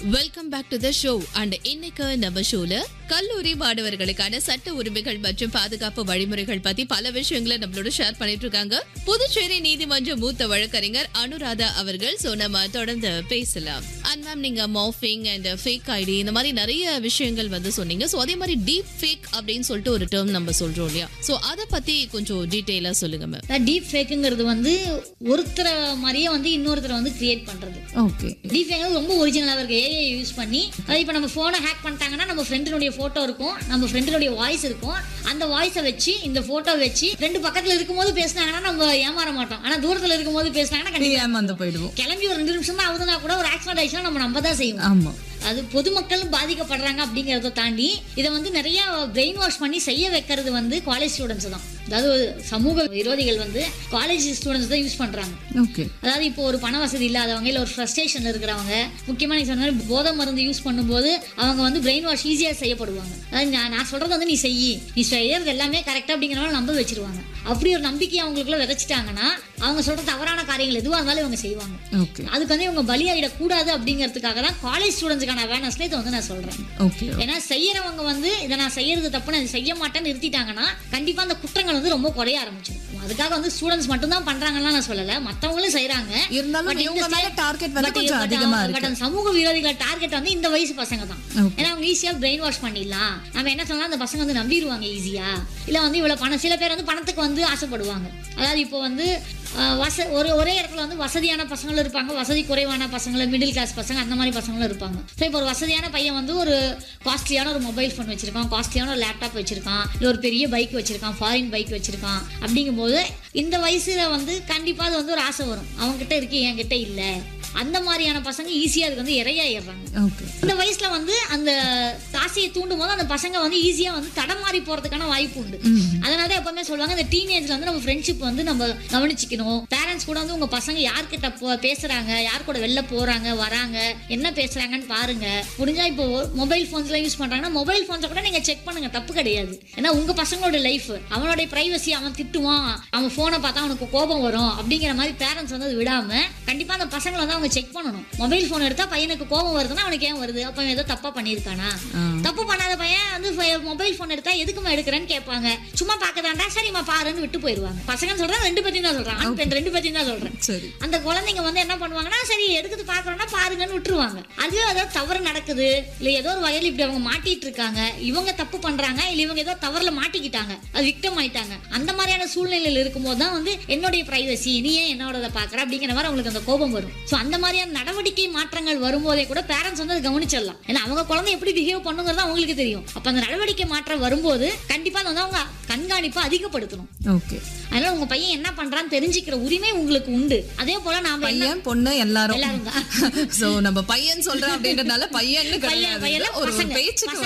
Welcome back to the show. And இன்னைக்கு நம்ம ஷோல கல்லூரி மாணவர்களுக்கான சட்ட உரிமைகள் மற்றும் பாதுகாப்பு வழிமுறைகள் பத்தி பல விஷயங்களை நம்மளோட ஷேர் பண்ணிட்டு இருக்காங்க புதுச்சேரி நீதிமன்ற மூத்த வழக்கறிஞர் அனுராதா அவர்கள். சோ நம்ம தொடர்ந்து பேசலாம். அண்ட் மேம், நீங்க மார்பிங் அண்ட் ஃபேக் ஐடி இந்த மாதிரி நிறைய விஷயங்கள் சொன்னீங்க. சோ அதே மாதிரி டீப் ஃபேக் அப்படின்னு சொல்லிட்டு ஒரு டேர்ம் நம்ம சொல்றோம் இல்லையா? சோ அத பத்தி கொஞ்சம் டீடைலா சொல்லுங்க மேம். டீப் ஃபேக்குங்கிறது ஒருத்தர மாதிரியே இன்னொருத்தரை கிரியேட் பண்றது. ஓகே, டீப் ஃபேக் ரொம்ப ஒரிஜினலா இருக்கு. ஏஐ யூஸ் பண்ணி இப்போ நம்ம போனை ஹேக் பண்ணிட்டாங்கன்னா நம்ம ஃப்ரெண்டினுடைய போட்டோ இருக்கும், நம்ம ஃப்ரெண்டினுடைய வாய்ஸ் இருக்கும். அந்த வாய்ஸை வச்சு இந்த போட்டோ வச்சு ரெண்டு பக்கத்துல இருக்கும்போது பேசினாங்கன்னா நம்ம ஏமாற மாட்டோம். ஆனா தூரத்துல இருக்கும்போது பேசினாங்கன்னா கண்டிப்பா ஏமாந்து போயிடுவோம். கிளம்பி ஒரு 2 நிமிஷம் தான் ஆகுதுன்னா கூட ஒரு ஆக்சிடென்ட் ஆயிடுச்சுன்னா நம்ம நம்பதான் செய்வோம். ஆமா, அது பொதுமக்கள் பாதிக்கப்படுறாங்க அப்படிங்கறத தாண்டி இதை நிறைய பிரெயின் வாஷ் பண்ணி செய்ய வைக்கிறது காலேஜ் ஸ்டூடெண்ட்ஸ் தான். அதாவது சமூக விரோதிகள் காலேஜ் ஸ்டூடெண்ட்ஸ் தான் யூஸ் பண்றாங்க. ஓகே, அதாவது இப்போ ஒரு பண வசதி இல்லாதவங்க இல்ல ஒரு ஃப்ரஸ்ட்ரேஷன்ல இருக்கிறவங்க, முக்கியமா நீ சொன்ன மாதிரி போதை மருந்து யூஸ் பண்ணும்போது அவங்க பிரெயின் வாஷ் ஈஸியா செய்யப்படுவாங்க. அதாவது நான் சொல்றது நீ செய்யறது எல்லாமே கரெக்டா அப்படிங்கிறனால நம்ப வச்சிருவாங்க. அப்படி ஒரு நம்பிக்கை அவங்களுக்குள்ள விதைச்சிட்டாங்கன்னா அவங்க சொல்ற தவறான காரியங்கள் எதுவாக இருந்தாலும் இவங்க செய்வாங்க. அதுக்கு இவங்க பலியாயிட கூடாது அப்படிங்கிறதுக்காக தான் காலேஜ் ஸ்டூடெண்ட்ஸ்க்கான அவேர்னஸ்ல இதை நான் சொல்றேன். ஏன்னா செய்யறவங்க இதை நான் செய்யறது தப்புன்னு அதை செய்ய மாட்டேன்னு நிறுத்திட்டாங்கன்னா கண்டிப்பா அந்த குற்றங்கள் ரொம்ப குறைய ஆரம்பிச்சிடும். அதுக்காக ஸ்டூடெண்ட்ஸ் மட்டும் தான் பண்றாங்கன்னு நான் சொல்லல, மத்தவங்களும் செய்யறாங்க. பட் சமூக விரோதிகள் டார்கெட் இந்த வயசு பசங்க தான். ஏன்னா அவங்க ஈஸியா பிரெயின் வாஷ் பண்ணிடலாம். நம்ம என்ன சொல்லலாம், அந்த பசங்க நம்பிடுவாங்க ஈஸியா. இல்ல இவ்வளவு பணம், சில பேர் பணத்துக்கு ஆசைப்படுவாங்க. அதாவது இப்போ ஒரே இடத்துல வசதியான பசங்களும் இருப்பாங்க, வசதி குறைவான பசங்க, மிடில் கிளாஸ் பசங்க, அந்த மாதிரி பசங்களும் இருப்பாங்க. ஸோ இப்போ ஒரு வசதியான பையன் ஒரு காஸ்ட்லியான ஒரு மொபைல் ஃபோன் வச்சிருக்கான், காஸ்ட்லியான ஒரு லேப்டாப் வச்சிருக்கான், இல்லை ஒரு பெரிய பைக் வச்சிருக்கான், ஃபாரின் பைக் வச்சிருக்கான். அப்படிங்கும்போது இந்த வயசுல கண்டிப்பா அது ஒரு ஆசை வரும், அவங்க கிட்ட இருக்கு என்கிட்ட இல்லை. அந்த மாதிரியான பசங்க ஈஸியா அதுக்கு இரையாயிடுறாங்க. இந்த வயசுல அந்த ஆசையை தூண்டும் போது அந்த பசங்க ஈஸியா தடமாறி போறதுக்கான வாய்ப்பு உண்டு. அதனால எப்பவுமே சொல்லுவாங்க, இந்த டீனேஜ்ல நம்ம ஃப்ரெண்ட்ஷிப் நம்ம கவனிச்சுக்கணும். பேரண்ட்ஸ் கூட உங்க பசங்க யார்கிட்ட பேசுறாங்க, யார் கூட வெளில போறாங்க வராங்க, என்ன பேசுறாங்கன்னு பாருங்க. முடிஞ்சா இப்போ மொபைல் போன்ஸ்ல யூஸ் பண்றாங்கன்னா மொபைல் போன்ஸை கூட நீங்க செக் பண்ணுங்க, தப்பு கிடையாது. ஏன்னா உங்க பசங்களோட லைஃப், அவனுடைய பிரைவசி, அவன் திட்டுவான், அவன் போனை பார்த்தா அவனுக்கு கோபம் வரும் அப்படிங்கிற மாதிரி பேரண்ட்ஸ் அது விடாம கண்டிப்பா அந்த பசங்களை அவங்க செக் பண்ணணும். மொபைல் போன் எடுத்தா பையனுக்கு கோபம் வருதுன்னா அவனுக்கு ஏன் வருது, அப்ப ஏதோ தப்பா பண்ணிருக்கானா? தப்பு பண்ணாத பையன் மொபைல் போன் எடுத்தா எதுக்குமா எடுக்கிறேன்னு கேட்பாங்க. சும்மா பாக்கதாண்டா, சரிம்மா பாருன்னு விட்டு போயிருவாங்க. பசங்க சொல்றேன், ரெண்டு பத்தியும் தான் சொல்றேன், ஆண் பெண் ரெண்டு பத்தியும் தான் சொல்றேன். அந்த குழந்தைங்க என்ன பண்ணுவாங்கன்னா, சரி எடுக்குது பாக்குறோம்னா பாருங்கன்னு விட்டுருவாங்க. அதுவே ஏதோ தவறு நடக்குது, இல்ல ஏதோ ஒரு வகையில் இப்படி அவங்க மாட்டிட்டு இருக்காங்க, இவங்க தப்பு பண்றாங்க, இல்ல இவங்க ஏதோ தவறுல மாட்டிக்கிட்டாங்க, அது விக்டம் ஆயிட்டாங்க. அந்த மாதிரியான சூழ்நிலையில் இருக்கும்போது தான் என்னுடைய பிரைவசி, நீ ஏன் என்னோட பாக்குற அப்படிங்கிற மாதிரி அவங்களுக்கு அந்த கோபம் வரும். சோ அந்த மாதிரியான நடவடிக்கை மாற்றங்கள் வரும்போதே கூட பேரண்ட்ஸ் அதை கவனிச்சிடலாம். ஏன்னா அவங்க குழந்தை எப்படி பிஹேவ் பண்ணுங்கிறது அவங்களுக்கு தெரியும். அப்ப அந்த நடவடிக்கை மாற்றம் வரும்போது கண்டிப்பா அவங்க கண்காணிப்பை அதிகப்படுத்தணும். அதனால உங்க பையன் என்ன பண்றான்னு தெரிஞ்சுக்கிற உரிமை உங்களுக்கு உண்டு. அதே போல நாம பையன் பொண்ணு எல்லாரும் தான். சோ நம்ம பையன் சொல்றோம் அப்படின்றதுனால பையன் ஒரு பேச்சுக்கு